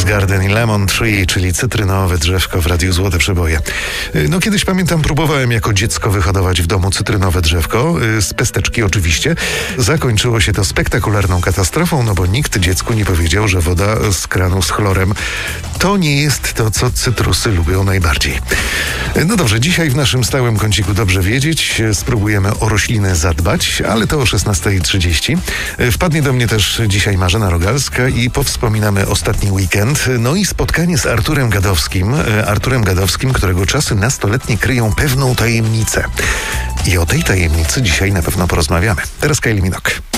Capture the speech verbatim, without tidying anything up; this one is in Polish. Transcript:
Rose Garden i Lemon Tree, czyli cytrynowe drzewko w Radiu Złote Przeboje. No kiedyś pamiętam, próbowałem jako dziecko wyhodować w domu cytrynowe drzewko, z pesteczki oczywiście. Zakończyło się to spektakularną katastrofą, no bo nikt dziecku nie powiedział, że woda z kranu z chlorem to nie jest to, co cytrusy lubią najbardziej. No dobrze, dzisiaj w naszym stałym kąciku Dobrze Wiedzieć spróbujemy o rośliny zadbać, ale to o szesnasta trzydzieści. Wpadnie do mnie też dzisiaj Marzena Rogalska i powspominamy ostatni weekend, no i spotkanie z Arturem Gadowskim. Arturem Gadowskim, którego czasy nastoletnie kryją pewną tajemnicę. I o tej tajemnicy dzisiaj na pewno porozmawiamy. Teraz Kylie Minogue.